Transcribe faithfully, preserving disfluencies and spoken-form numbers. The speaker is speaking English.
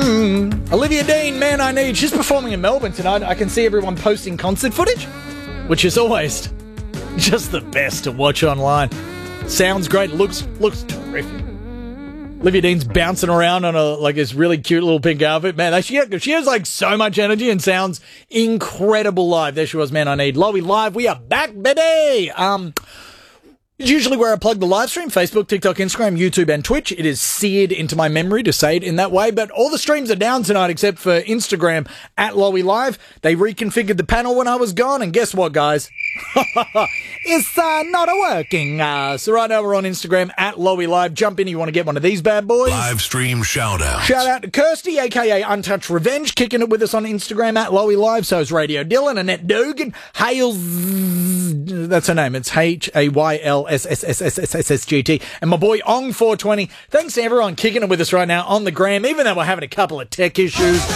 Mm. Olivia Dean, Man I Need. She's performing in Melbourne tonight. I can see everyone posting concert footage, which is always just the best to watch online. Sounds great. Looks looks terrific. Olivia Dean's bouncing around on a like this really cute little pink outfit. Man, she, she has like so much energy and sounds incredible live. There she was, Man I Need. Lowy Live. We are back, baby. Um... It's usually where I plug the live stream, Facebook, TikTok, Instagram, YouTube, and Twitch. It is seared into my memory to say it in that way, but all the streams are down tonight except for Instagram at Lowy Live. They reconfigured the panel when I was gone, and guess what, guys? It's uh, not a working. Uh, so right now we're on Instagram at Lowy Live. Jump in if you want to get one of these bad boys. Live stream shout out. Shout out to Kirsty, aka Untouched Revenge, kicking it with us on Instagram at Lowy Live. So is Radio Dylan, Annette Dugan, Hales, that's her name. It's H A Y L S S S S S S S G T. And my boy Ong four twenty. Thanks to everyone kicking it with us right now on the gram, even though we're having a couple of tech issues.